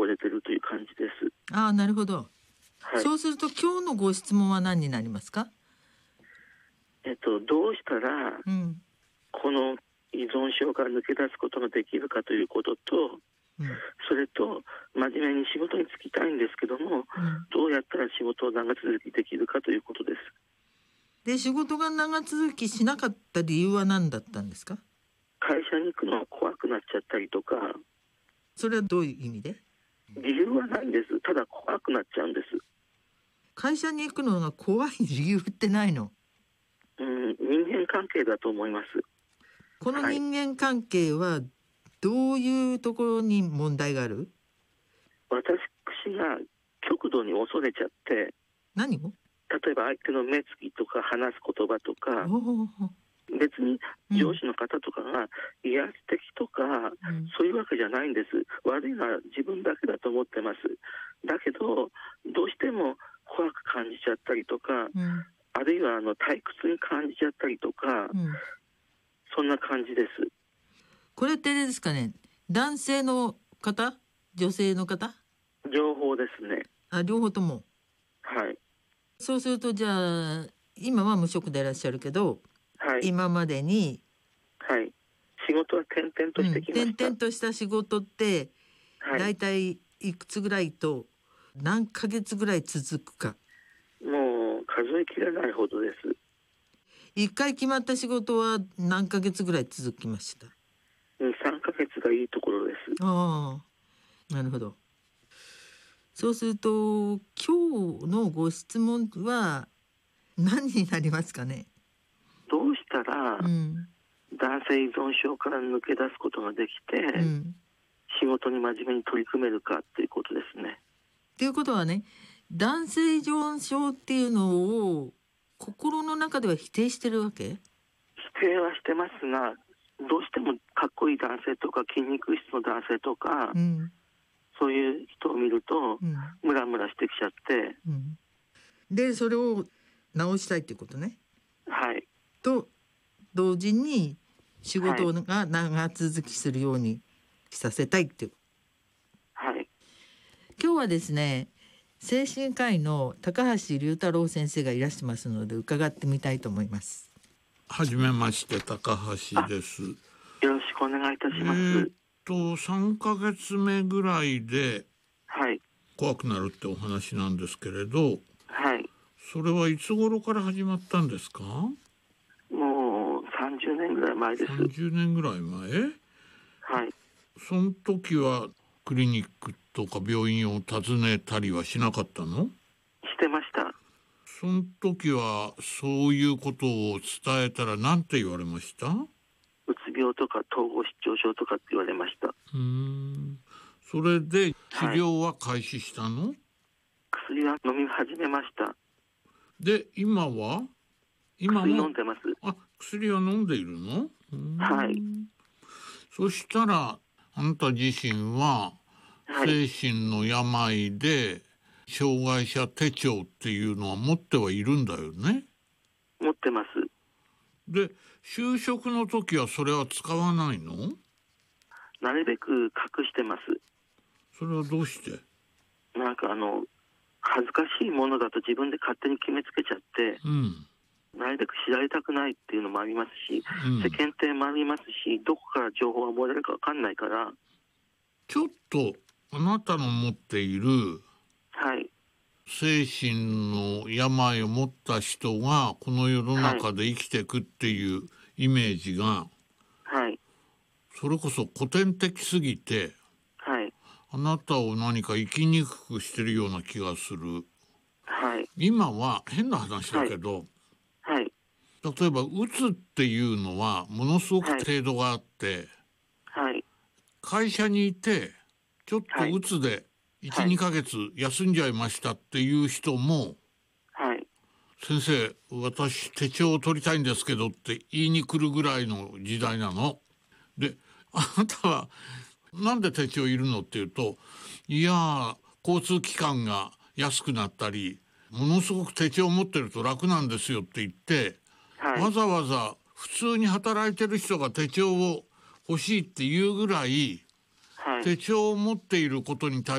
れてるという感じです。 ああ、なるほど。 はい。 そうすると今日のご質問は何になりますか？ どうしたらうん。 この依存症から抜け出すことができるかということと、 うん。 それと真面目に仕事に就きたいんですけども、 うん。 どうやったら仕事を長続きできるかということです。 で、仕事が長続きしなかった理由は何だったんですか？ 会社に行くのが怖くなっちゃったりとか、 それはどういう意味で？ 理由はないんです。ただ怖くなっちゃうんです。 会社に行くのが怖い理由ってないの？ 人間関係だと思います。 このはい。 人間関係はどういうところに問題がある？ 私が極度に恐れちゃって、 何を？ 例えば相手の目つきとか話す言葉とか、 おお、 別にうん、 上司の方とかが威圧的とか、 うん、 そういうわけじゃないんです。悪いのは自分だけだと思ってます。だけどどうしても怖く感じちゃったりとか、 うん、 あるいは退屈に感じちゃったりとか、 うん。 そんな感じです。 これってあれですかね。男性の方？女性の方？ 両方ですね。 あ、両方とも。 はい。 そうするとじゃあ今は無職でいらっしゃるけど、 はい。 今までに、 はい。仕事は転々としてきました。 転々とした仕事ってはい。 だいたいいくつぐらいと何ヶ月ぐらい続くか。 もう数えきれないほどです。 一回決まった仕事は何ヶ月ぐらい続きました？ 3ヶ月がいいところです。 ああ、なるほど。そうすると今日のご質問は何になりますかね？ どうしたらうん、 男性依存症から抜け出すことができて、 うん。 仕事に真面目に取り組めるかっていうことですね。 っていうことはね、男性依存症っていうのを心の中では否定してるわけ？ 否定はしてますが、どうしてもかっこいい男性とか筋肉質の男性とか、 うん、 そういう人を見るとうん、 ムラムラしてきちゃって、 うん。で、それを直したいっていうことね。 はい。 と同時に仕はい。 事が長続きするようにさせたいっていう。 はい。 今日はですね、精神科医の高橋龍太郎先生がいらしてますので伺ってみたいと思います。 はじめまして、高橋です。 よろしくお願いいたします。 3ヶ月目ぐらいではい。 怖くなるってお話なんですけれど、 はい。 それはいつ頃から始まったんですか？ もう30年ぐらい前です。 30年ぐらい前？ はい。 その時はクリニックとか病院を訪ねたりはしなかったの？ してました。 その時はそういうことを伝えたら何て言われました？ うつ病とか統合失調症とかって言われました。 それで治はい。 療は開始したの？ 薬は飲み始めました。 で、今は？今薬飲も、 んでます。 薬は飲んでいるの？ はい。 そしたら、あなた自身は、 はい。 精神の病で、障害者手帳っていうのは持ってはいるんだよね。 持ってます。 で、就職の時はそれは使わないの？ なるべく隠してます。 それはどうして？ なんか恥ずかしいものだと自分で勝手に決めつけちゃって、 うん。 なるべく知られたくないっていうのもありますし、 うん。 世間体もありますし、どこから情報が漏れるかわかんないから、 ちょっと、あなたの持っている、 はい。 精神の病を持った人がこの世のはい。 中で生きていくっていうイメージがはい。 それこそ古典的すぎてはい。 あなたを何か生きにくくしてるような気がする。 はい。 今は変な話だはい。 けど、 はい。 例えばうつっていうのはものすごくはい。 程度があって、 はい。 会社にいてちょっとはい。 うつで1、 はい。 2ヶ月休んじゃいましたっていう人も、 はい。 先生、私手帳を取りたいんですけどって言いに来るぐらいの時代なの。で、あなたはなんで手帳いるのって言うと、いやー、交通機関が安くなったり、ものすごく手帳を持ってると楽なんですよって言って、 はい。 わざわざ普通に働いてる人が手帳を欲しいっていうぐらい、 はい。 手帳を持っていることに対